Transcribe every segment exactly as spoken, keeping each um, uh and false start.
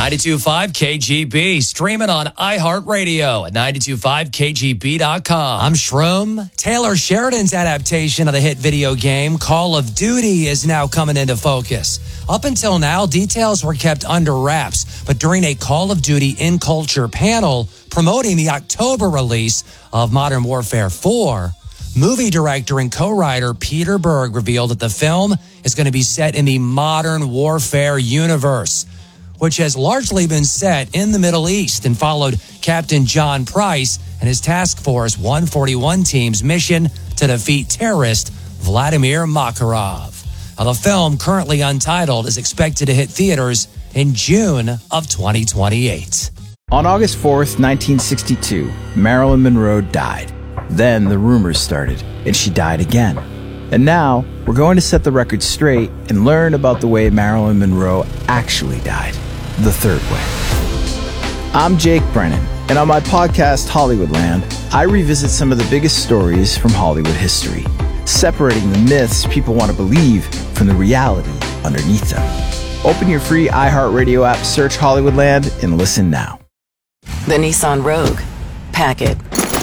ninety-two point five K G B, streaming on iHeartRadio at ninety-two point five K G B dot com. I'm Shroom. Taylor Sheridan's adaptation of the hit video game Call of Duty is now coming into focus. Up until now, details were kept under wraps, but during a Call of Duty in Culture panel promoting the October release of Modern Warfare four, movie director and co-writer Peter Berg revealed that the film is going to be set in the Modern Warfare universe, which has largely been set in the Middle East and followed Captain John Price and his Task Force one forty-one team's mission to defeat terrorist Vladimir Makarov. Now, the film, currently untitled, is expected to hit theaters in June of twenty twenty-eight. On August fourth, nineteen sixty-two, Marilyn Monroe died. Then the rumors started, and she died again. And now, we're going to set the record straight and learn about the way Marilyn Monroe actually died, the third way. I'm Jake Brennan, and on my podcast, Hollywoodland, I revisit some of the biggest stories from Hollywood history, separating the myths people want to believe from the reality underneath them. Open your free iHeartRadio app, search Hollywoodland, and listen now. The Nissan Rogue. Pack it.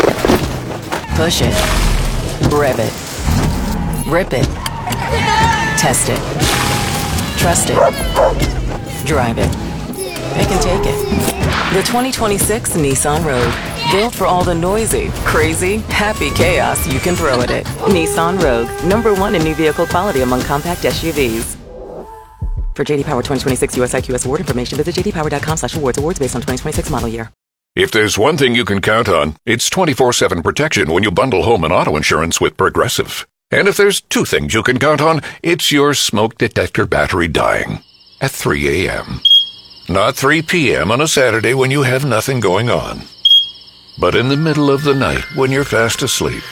Push it. Rev it. Rip it. Test it. Trust it. Drive it. Pick and take it. The twenty twenty-six Nissan Rogue. Built for all the noisy, crazy, happy chaos you can throw at it. Nissan Rogue. Number one in new vehicle quality among compact S U Vs. For J D Power twenty twenty-six U S I Q S award information, visit j d power dot com slash awards. Awards based on twenty twenty-six model year. If there's one thing you can count on, it's twenty-four seven protection when you bundle home and auto insurance with Progressive. And if there's two things you can count on, it's your smoke detector battery dying at three a.m. Not three p.m. on a Saturday when you have nothing going on, but in the middle of the night when you're fast asleep.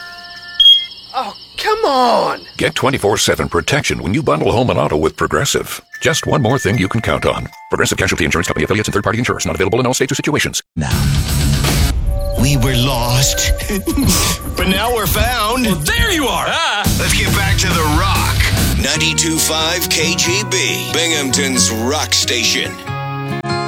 Oh, come on! Get twenty-four seven protection when you bundle home and auto with Progressive. Just one more thing you can count on. Progressive Casualty Insurance Company, affiliates, and third-party insurers. Not available in all states or situations. Now. We were lost, but now we're found. Well, there you are. Ah. Let's get back to the rock. ninety-two point five K G B, Binghamton's rock station.